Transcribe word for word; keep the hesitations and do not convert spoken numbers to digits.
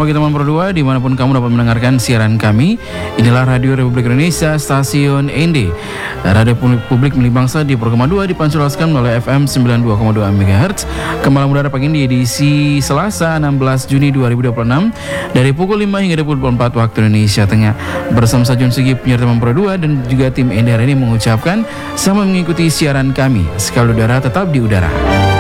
pagi teman Pro dua, dimanapun kamu dapat mendengarkan siaran kami. Inilah Radio Republik Indonesia, stasiun N D Radio Publik Milik Bangsa di Pro dua dipancarkan melalui F M sembilan puluh dua koma dua MHz. Kembali udara pagi ini di edisi Selasa enam belas Juni dua ribu dua puluh enam dari pukul lima hingga dua puluh empat waktu Indonesia Tengah. Bersama Sajun Segi penyiar teman Pro dua dan juga tim N D R ini mengucapkan selamat mengikuti siaran kami. Sekali udara tetap di udara.